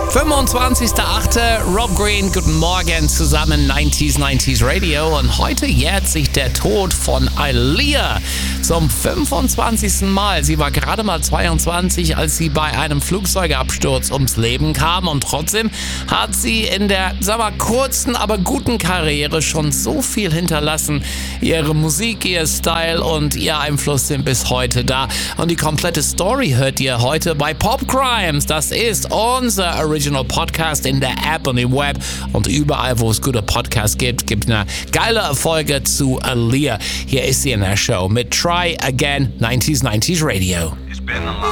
25.08. Rob Green, guten Morgen zusammen, 90s Radio. Und heute jährt sich der Tod von Aaliyah zum 25. Mal. Sie war gerade mal 22, als sie bei einem Flugzeugabsturz ums Leben kam. Und trotzdem hat sie in der, kurzen, aber guten Karriere schon so viel hinterlassen. Ihre Musik, ihr Style und ihr Einfluss sind bis heute da. Und die komplette Story hört ihr heute bei Pop Crimes. Das ist unser Original Podcast in der App und im Web und überall, wo es gute Podcasts gibt eine geile Folge zu Aaliyah. Hier ist sie in der Show mit Try Again, 90s Radio.